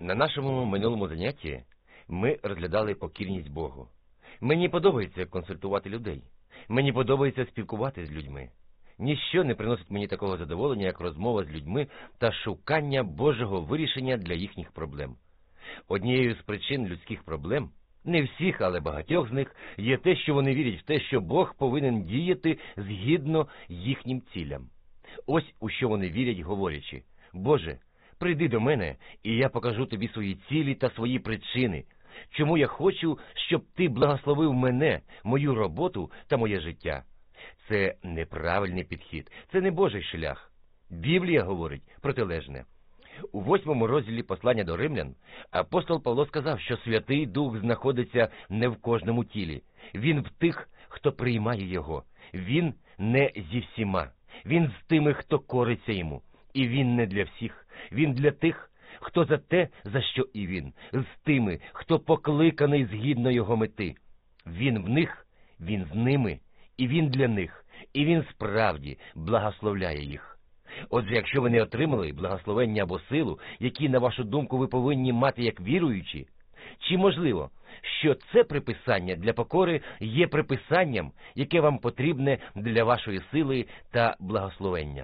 На нашому минулому занятті ми розглядали покірність Богу. Мені подобається консультувати людей. Мені подобається спілкувати з людьми. Ніщо не приносить мені такого задоволення, як розмова з людьми та шукання Божого вирішення для їхніх проблем. Однією з причин людських проблем, не всіх, але багатьох з них, є те, що вони вірять в те, що Бог повинен діяти згідно їхнім цілям. Ось у що вони вірять, говорячи: «Боже, прийди до мене, і я покажу тобі свої цілі та свої причини, чому я хочу, щоб ти благословив мене, мою роботу та моє життя». Це неправильний підхід, це не Божий шлях. Біблія говорить протилежне. У 8 розділі послання до римлян апостол Павло сказав, що Святий Дух знаходиться не в кожному тілі. Він в тих, хто приймає його. Він не зі всіма. Він з тими, хто кориться йому. І він не для всіх. Він для тих, хто за те, за що і він. З тими, хто покликаний згідно його мети. Він в них, він з ними, і він для них. І він справді благословляє їх. Отже, якщо ви не отримали благословення або силу, які, на вашу думку, ви повинні мати як віруючі, чи можливо, що це приписання для покори є приписанням, яке вам потрібне для вашої сили та благословення?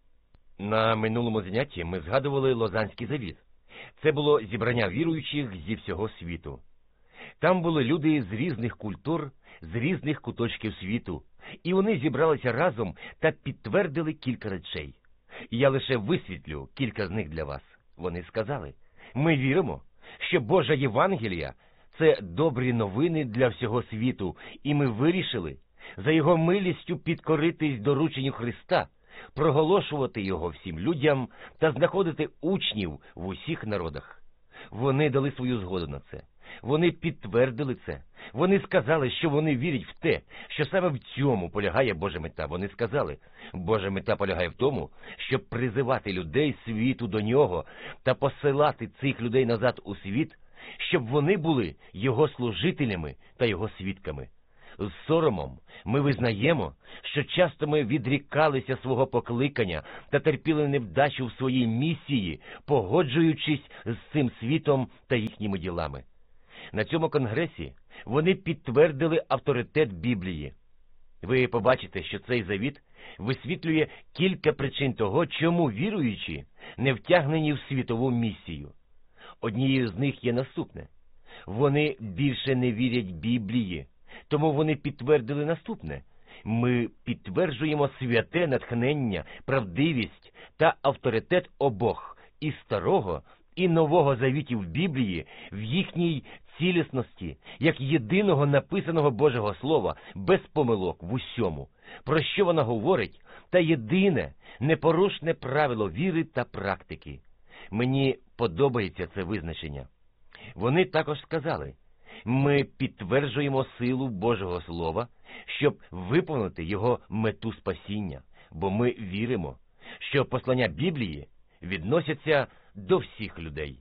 На минулому занятті ми згадували Лозанський завіт. Це було зібрання віруючих зі всього світу. Там були люди з різних культур, з різних куточків світу, і вони зібралися разом та підтвердили кілька речей. Я лише висвітлю кілька з них для вас. Вони сказали: «Ми віримо, що Божа Євангелія – це добрі новини для всього світу, і ми вирішили за його милістю підкоритись дорученню Христа, проголошувати його всім людям та знаходити учнів в усіх народах». Вони дали свою згоду на це. Вони підтвердили це. Вони сказали, що вони вірять в те, що саме в цьому полягає Божа мета. Вони сказали: Божа мета полягає в тому, щоб призивати людей світу до нього та посилати цих людей назад у світ, щоб вони були його служителями та його свідками. З соромом ми визнаємо, що часто ми відрікалися свого покликання та терпіли невдачу в своїй місії, погоджуючись з цим світом та їхніми ділами. На цьому конгресі вони підтвердили авторитет Біблії. Ви побачите, що цей завіт висвітлює кілька причин того, чому віруючі не втягнені в світову місію. Однією з них є наступне. Вони більше не вірять Біблії, тому вони підтвердили наступне. Ми підтверджуємо святе натхнення, правдивість та авторитет обох і Старого, і Нового завітів Біблії в їхній цілісності, як єдиного написаного Божого Слова, без помилок в усьому, про що вона говорить, та єдине, непорушне правило віри та практики. Мені подобається це визначення. Вони також сказали: ми підтверджуємо силу Божого Слова, щоб виповнити його мету спасіння, бо ми віримо, що послання Біблії відносяться до всіх людей.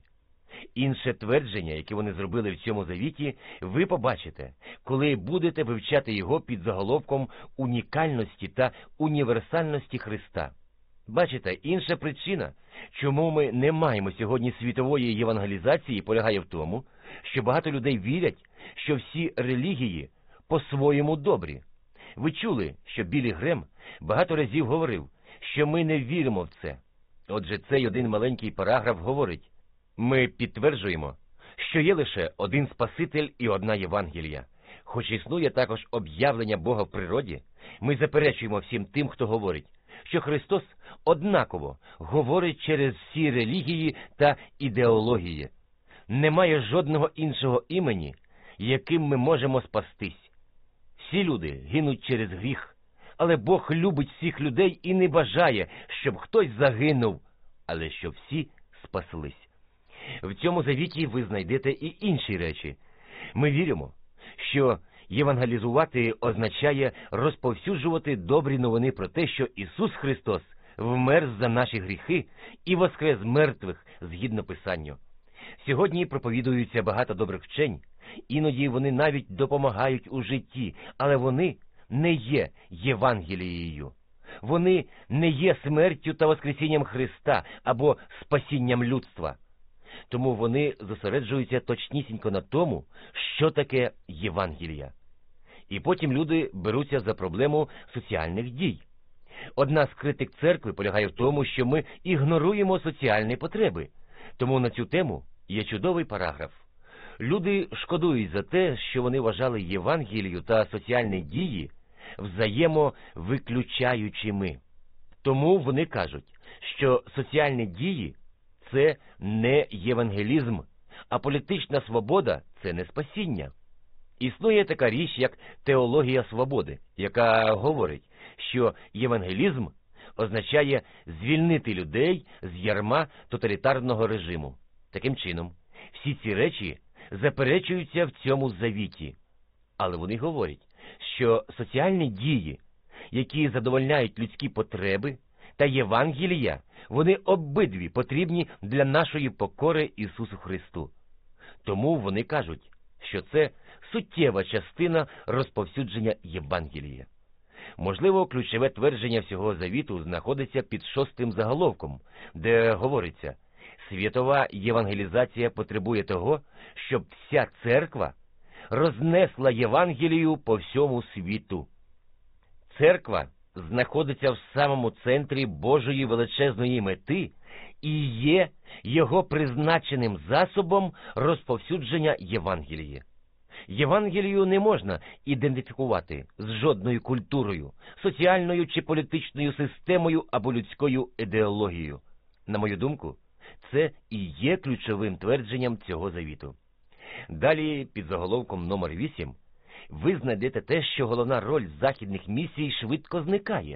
Інше твердження, яке вони зробили в цьому завіті, ви побачите, коли будете вивчати його під заголовком унікальності та універсальності Христа. Бачите, інша причина, чому ми не маємо сьогодні світової євангелізації, полягає в тому, що багато людей вірять, що всі релігії по-своєму добрі. Ви чули, що Біллі Грем багато разів говорив, що ми не віримо в це. Отже, цей один маленький параграф говорить: ми підтверджуємо, що є лише один Спаситель і одна Євангелія. Хоч існує також об'явлення Бога в природі, ми заперечуємо всім тим, хто говорить, що Христос однаково говорить через всі релігії та ідеології. Немає жодного іншого імені, яким ми можемо спастись. Всі люди гинуть через гріх, але Бог любить всіх людей і не бажає, щоб хтось загинув, але щоб всі спаслись. В цьому завіті ви знайдете і інші речі. Ми віримо, що євангелізувати означає розповсюджувати добрі новини про те, що Ісус Христос вмер за наші гріхи і воскрес з мертвих згідно Писанню. Сьогодні проповідуються багато добрих вчень, іноді вони навіть допомагають у житті, але вони не є Євангелією. Вони не є смертю та воскресінням Христа або спасінням людства. тому вони зосереджуються точнісінько на тому, що таке Євангелія. І потім люди беруться за проблему соціальних дій. Одна з критик церкви полягає в тому, що ми ігноруємо соціальні потреби. Тому на цю тему є чудовий параграф. Люди шкодують за те, що вони вважали Євангелію та соціальні дії взаємовиключаючими. Тому вони кажуть, що соціальні дії – це не євангелізм, а політична свобода – це не спасіння. Існує така річ, як теологія свободи, яка говорить, що євангелізм означає звільнити людей з ярма тоталітарного режиму. Таким чином, всі ці речі заперечуються в цьому завіті. Але вони говорять, що соціальні дії, які задовольняють людські потреби, та Євангелія, вони обидві потрібні для нашої покори Ісусу Христу. Тому вони кажуть, що це суттєва частина розповсюдження Євангелія. Можливо, ключове твердження всього завіту знаходиться під 6 заголовком, де говориться: світова євангелізація потребує того, щоб вся церква рознесла Євангелію по всьому світу. Церква знаходиться в самому центрі Божої величезної мети і є його призначеним засобом розповсюдження Євангелії. Євангелію не можна ідентифікувати з жодною культурою, соціальною чи політичною системою або людською ідеологією. На мою думку, це і є ключовим твердженням цього завіту. Далі, під заголовком номер 8, ви знайдете те, що головна роль західних місій швидко зникає.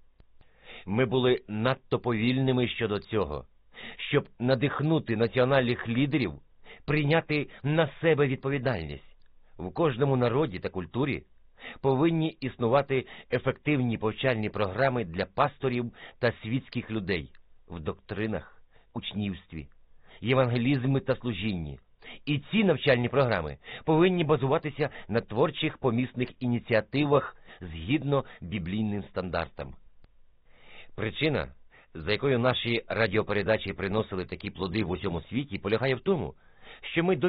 Ми були надто повільними щодо цього, щоб надихнути національних лідерів прийняти на себе відповідальність. В кожному народі та культурі повинні існувати ефективні повчальні програми для пасторів та світських людей в доктринах, учнівстві, євангелізмі та служінні. І ці навчальні програми повинні базуватися на творчих помісних ініціативах згідно біблійним стандартам. Причина, за якою наші радіопередачі приносили такі плоди в усьому світі, полягає в тому, що ми